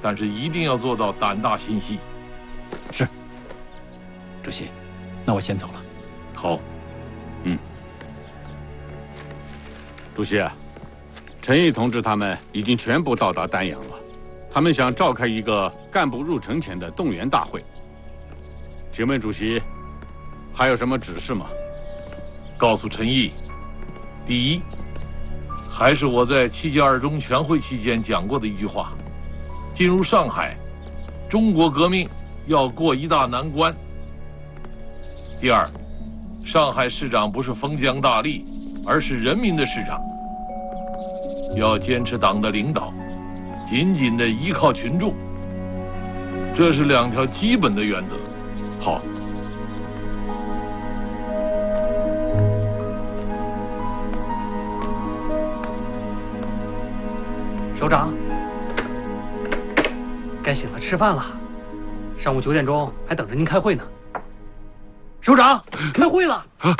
但是一定要做到胆大心细。 是，主席，那我先走了。 好。 主席，陈毅同志他们已经全部到达丹阳了，他们想召开一个干部入城前的动员大会。请问主席，还有什么指示吗？ 告诉陈毅，第一，还是我在7届2中全会期间讲过的一句话：进入上海，中国革命要过一大难关。第二，上海市长不是封疆大吏，而是人民的市长，要坚持党的领导，紧紧地依靠群众，这是2条基本的原则。 好。 首长，该醒了，吃饭了。上午9点钟还等着您开会呢。首长，开会了。 啊！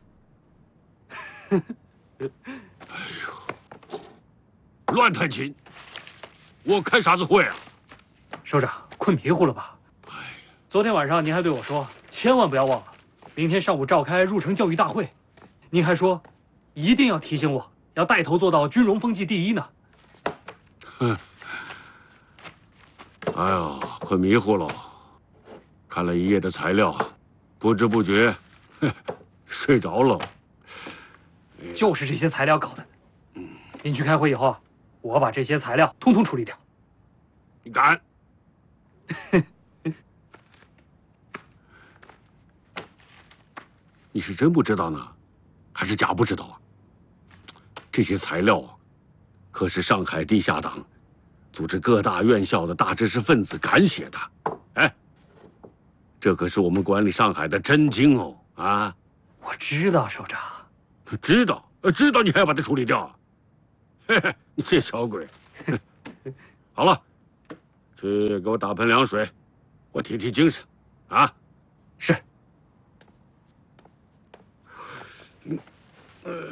乱弹琴！我开啥子会啊？ 首长，困迷糊了吧？昨天晚上您还对我说，千万不要忘了，明天上午召开入城教育大会。您还说，一定要提醒我，要带头做到军容风气第一呢。 哎呀，困迷糊了，看了一夜的材料，不知不觉睡着了。 就是这些材料搞的。您去开会以后，我把这些材料通通处理掉。 你敢？你是真不知道呢，还是假不知道啊？这些材料啊，可是上海地下党组织各大院校的大知识分子敢写的。哎，这可是我们管理上海的真经哦！啊， 我知道，首长。 知道，知道，你还要把它处理掉啊？嘿嘿，你这小鬼！好了，去给我打盆凉水，我提提精神，啊。 是。